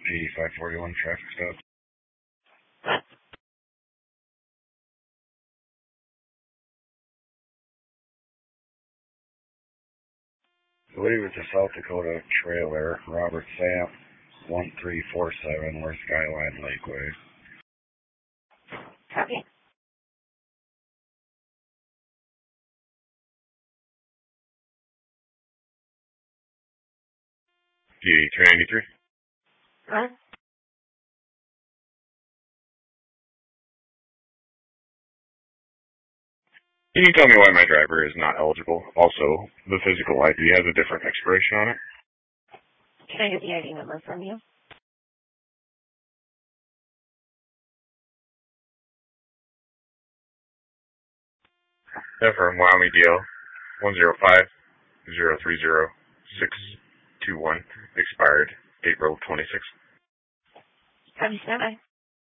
541 traffic stop. I believe it's a South Dakota trailer, Robert Samp, 1347 West Skyline Lakeway. Copy. D393. Run. Can you tell me why my driver is not eligible? Also, the physical ID has a different expiration on it. Can I get the ID number from you? Yeah, from Wyoming DL 105-030-621, expired April 26th. Copy, stand by.